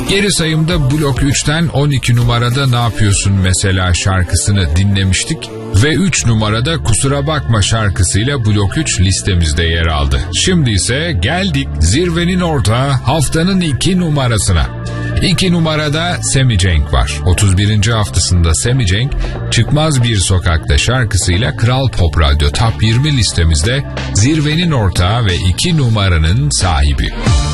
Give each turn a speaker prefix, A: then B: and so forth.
A: Geri sayımda Blok 3'ten 12 numarada Ne Yapıyorsun Mesela şarkısını dinlemiştik ve 3 numarada Kusura Bakma şarkısıyla Blok 3 listemizde yer aldı. Şimdi ise geldik zirvenin ortağı haftanın 2 numarasına. 2 numarada Sammy Cenk var. 31. haftasında Sammy Cenk, Çıkmaz Bir Sokakta şarkısıyla Kral Pop Radyo Top 20 listemizde zirvenin ortağı ve 2 numaranın sahibi.